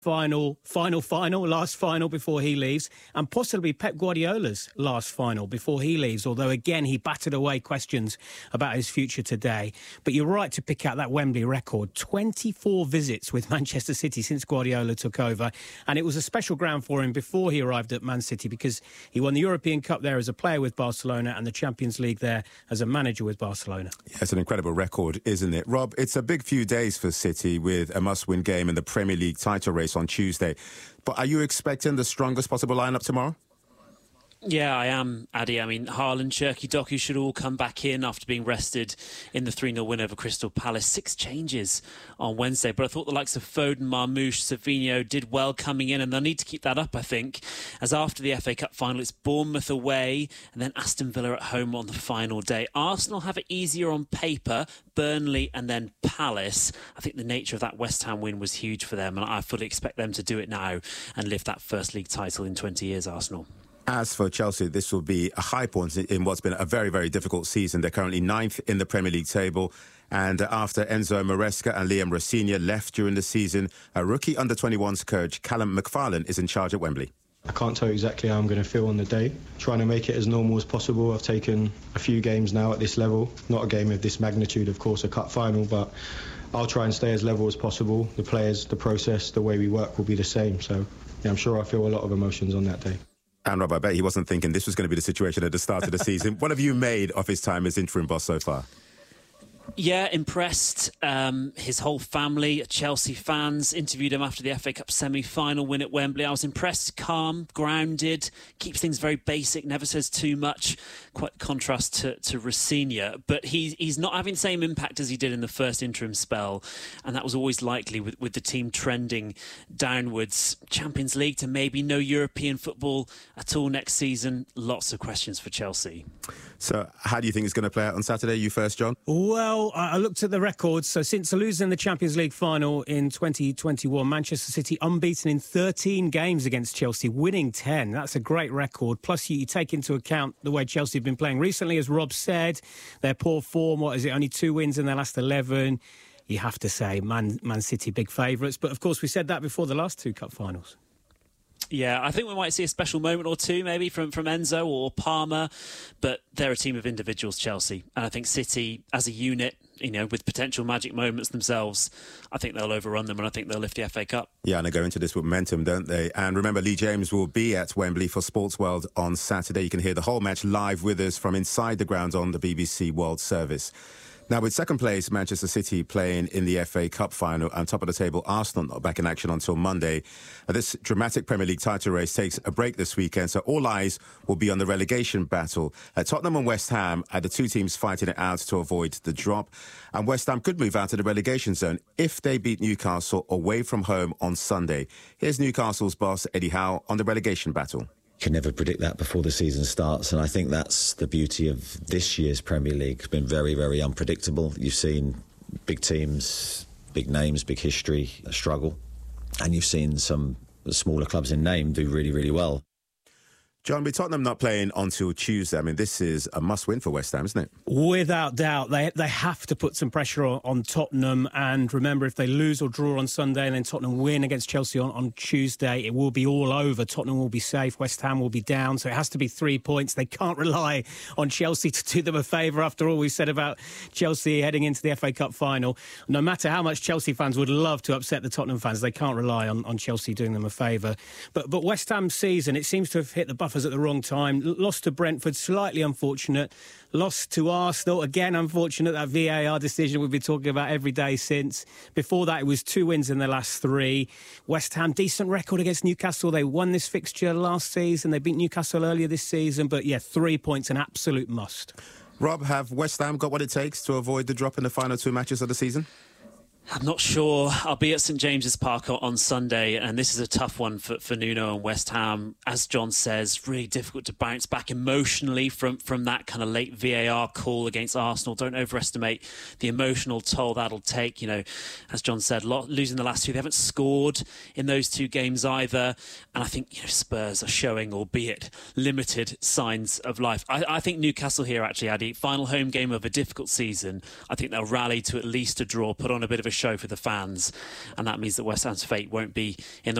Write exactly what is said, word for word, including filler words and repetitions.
final, final, final, last final before he leaves, and possibly Pep Guardiola's last final before he leaves, although, again, he battered away questions about his future today. But you're right to pick out that Wembley record. twenty-four visits with Manchester City since Guardiola took over, and it was a special ground for him before he arrived at Man City because he won the European Cup there as a player with Barcelona and the Champions League there as a manager with Barcelona. Yeah, it's an incredible record, isn't it? Rob, it's a big few days for City with a must-win game in the Premier League title race on Tuesday. But are you expecting the strongest possible lineup tomorrow? Yeah, I am, Addy. I mean, Haaland, Cherki, Doku should all come back in after being rested in the three nil win over Crystal Palace. Six changes on Wednesday, but I thought the likes of Foden, Marmoush, Savinho did well coming in, and they'll need to keep that up, I think, as after the F A Cup final, it's Bournemouth away and then Aston Villa at home on the final day. Arsenal have it easier on paper, Burnley and then Palace. I think the nature of that West Ham win was huge for them, and I fully expect them to do it now and lift that first league title in twenty years, Arsenal. As for Chelsea, this will be a high point in what's been a very, very difficult season. They're currently ninth in the Premier League table. And after Enzo Maresca and Liam Rosenior left during the season, a rookie under twenty-ones coach, Callum McFarlane, is in charge at Wembley. I can't tell you exactly how I'm going to feel on the day. Trying to make it as normal as possible. I've taken a few games now at this level. Not a game of this magnitude, of course, a cup final, but I'll try and stay as level as possible. The players, the process, the way we work will be the same. So yeah, I'm sure I feel a lot of emotions on that day. And Rob, I bet he wasn't thinking this was going to be the situation at the start of the season. What have you made of his time as interim boss so far? Yeah, impressed. Um, his whole family, Chelsea fans, interviewed him after the F A Cup semi-final win at Wembley. I was impressed, calm, grounded, keeps things very basic, never says too much. Quite contrast to, to Rosenior. But he's, he's not having the same impact as he did in the first interim spell. And that was always likely with, with the team trending downwards. Champions League to maybe no European football at all next season. Lots of questions for Chelsea. So how do you think it's going to play out on Saturday? You first, John? Well, I looked at the records. So since losing the Champions League final in twenty twenty-one, Manchester City unbeaten in thirteen games against Chelsea, winning ten. That's a great record. Plus, you, you take into account the way Chelsea have been playing recently, as Rob said, their poor form. What is it? Only two wins in their last eleven. You have to say Man, Man City big favourites. But, of course, we said that before the last two cup finals. Yeah, I think we might see a special moment or two maybe from, from Enzo or Palmer, but they're a team of individuals, Chelsea. And I think City, as a unit, you know, with potential magic moments themselves, I think they'll overrun them and I think they'll lift the F A Cup. Yeah, and they go into this with momentum, don't they? And remember, Lee James will be at Wembley for Sports World on Saturday. You can hear the whole match live with us from inside the ground on the B B C World Service. Now, with second place, Manchester City playing in the F A Cup final and top of the table, Arsenal not back in action until Monday. Now, this dramatic Premier League title race takes a break this weekend, so all eyes will be on the relegation battle. Uh, Tottenham and West Ham are the two teams fighting it out to avoid the drop. And West Ham could move out of the relegation zone if they beat Newcastle away from home on Sunday. Here's Newcastle's boss, Eddie Howe, on the relegation battle. Can never predict that before the season starts, and I think that's the beauty of this year's Premier League. It's been very, very unpredictable. You've seen big teams, big names, big history struggle, and you've seen some smaller clubs in name do really, really well. John, with Tottenham not playing until Tuesday, I mean, this is a must-win for West Ham, isn't it? Without doubt. They they have to put some pressure on, on Tottenham. And remember, if they lose or draw on Sunday and then Tottenham win against Chelsea on, on Tuesday, it will be all over. Tottenham will be safe. West Ham will be down. So it has to be three points. They can't rely on Chelsea to do them a favour after all we said about Chelsea heading into the F A Cup final. No matter how much Chelsea fans would love to upset the Tottenham fans, they can't rely on, on Chelsea doing them a favour. But, but West Ham's season, it seems to have hit the buff at the wrong time. Lost to Brentford, slightly unfortunate. Lost to Arsenal, again unfortunate. That V A R decision we've been talking about every day since. Before that, it was two wins in the last three. West Ham, decent record against Newcastle. They won this fixture last season. They beat Newcastle earlier this season. But yeah, three points, an absolute must. Rob, have West Ham got what it takes to avoid the drop in the final two matches of the season? I'm not sure. I'll be at St James's Park on Sunday, and this is a tough one for, for Nuno and West Ham. As John says, really difficult to bounce back emotionally from, from that kind of late V A R call against Arsenal. Don't overestimate the emotional toll that'll take. You know, as John said, lot, losing the last two, they haven't scored in those two games either. And I think, you know, Spurs are showing, albeit limited, signs of life. I, I think Newcastle here, actually, Addy, final home game of a difficult season. I think they'll rally to at least a draw, put on a bit of a show for the fans, and that means that West Ham's fate won't be in the